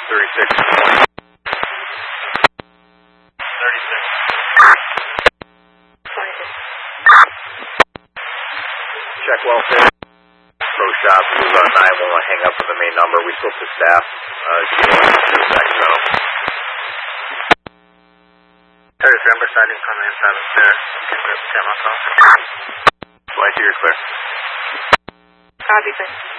36. 36. Check welfare. Pro shop, who's on 911, hang up with the main number. We spoke to staff. Sacramento. 33 number siding coming in 7 clear. Flight to your clear. Copy, sir.